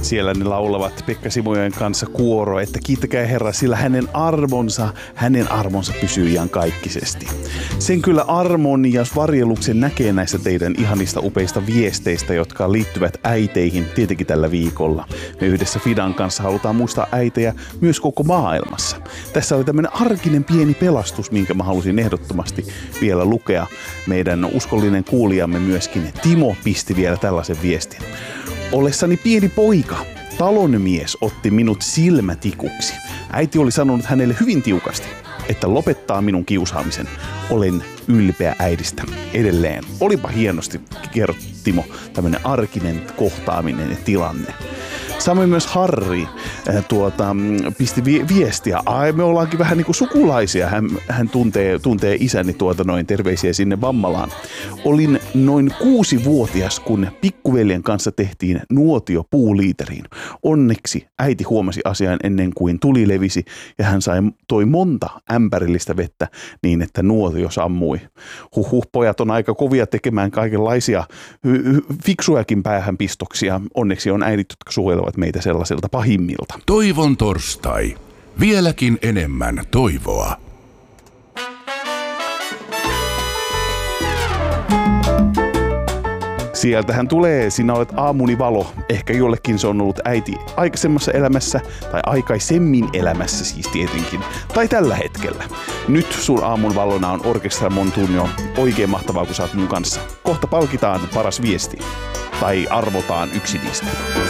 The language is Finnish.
Siellä ne laulavat Pekka Simojoen kanssa kuoro, että kiittäkää Herra, sillä hänen armonsa pysyy iankaikkisesti. Sen kyllä armon ja varjeluksen näkee näistä teidän ihanista upeista viesteistä, jotka liittyvät äiteihin tietenkin tällä viikolla. Me yhdessä Fidan kanssa halutaan muistaa äitejä myös koko maailmassa. Tässä oli tämmöinen arkinen pieni pelastus, minkä mä halusin ehdottomasti vielä lukea. Meidän uskollinen kuulijamme myöskin Timo pisti vielä tällaisen viestin. Ollessani pieni poika, talonmies otti minut silmätikuksi. Äiti oli sanonut hänelle hyvin tiukasti, että lopettaa minun kiusaamisen. Olen ylpeä äidistä. Edelleen. Olipa hienosti, kerrot Timo, tämmöinen arkinen kohtaaminen ja tilanne. Samoin myös Harri pisti viestiä. Me ollaankin vähän niin kuin sukulaisia. Hän tuntee isäni terveisiä sinne Vammalaan. Olin noin 6-vuotias, kun pikkuveljen kanssa tehtiin nuotio puuliiteriin. Onneksi äiti huomasi asian ennen kuin tuli levisi ja hän toi monta ämpärillistä vettä niin, että nuotio sammui. Pojat on aika kovia tekemään kaikenlaisia fiksujakin päähänpistoksia. Onneksi on äidit, jotka suojelevat meitä sellaiselta pahimmilta. Toivon torstai. Vieläkin enemmän toivoa. Sieltähän tulee, sinä olet aamuni valo. Ehkä jollekin se on ollut äiti aikaisemmassa elämässä, tai aikaisemmin elämässä siis tietenkin, tai tällä hetkellä. Nyt sun aamun valona on Orkestra Montunio. Oikein mahtavaa, kun sä oot mun kanssa. Kohta palkitaan paras viesti, tai arvotaan yksi niistä.